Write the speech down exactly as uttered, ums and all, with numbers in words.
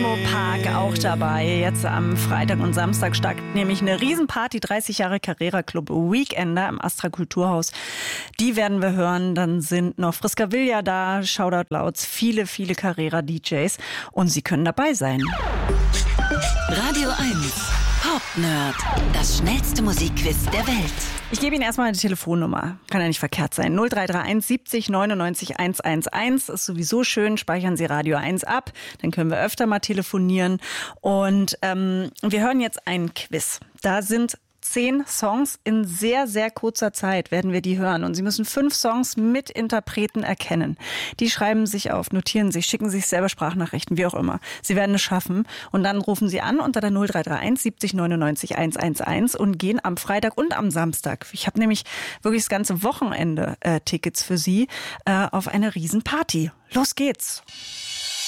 Technopark auch dabei. Jetzt am Freitag und Samstag startet nämlich eine Riesenparty, dreißig Jahre Carrera Club Weekender im Astra Kulturhaus. Die werden wir hören. Dann sind noch Friska Villa da, Shoutout Louds, viele, viele Carrera-D Js und Sie können dabei sein. Radio eins Pop Nerd, das schnellste Musikquiz der Welt. Ich gebe Ihnen erstmal eine Telefonnummer. Kann ja nicht verkehrt sein. null drei drei eins siebzig neunundneunzig hundertelf ist sowieso schön. Speichern Sie Radio eins ab. Dann können wir öfter mal telefonieren. Und ähm, wir hören jetzt einen Quiz. Da sind zehn Songs in sehr, sehr kurzer Zeit werden wir die hören. Und Sie müssen fünf Songs mit Interpreten erkennen. Die schreiben sich auf, notieren sich, schicken sich selber Sprachnachrichten, wie auch immer. Sie werden es schaffen. Und dann rufen Sie an unter der null drei drei eins siebzig neunundneunzig hundertelf und gehen am Freitag und am Samstag. Ich habe nämlich wirklich das ganze Wochenende äh, Tickets für Sie äh, auf eine Riesenparty. Los geht's!